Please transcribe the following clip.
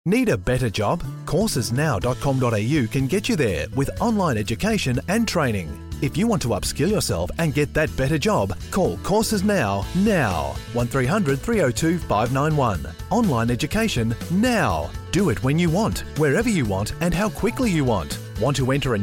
Need a better job? Coursesnow.com.au can get you there with online education and training. If you want to upskill yourself and get that better job, call Courses Now. 1300 302 591. Online education now. Do it when you want, wherever you want, and how quickly you want. Want to enter a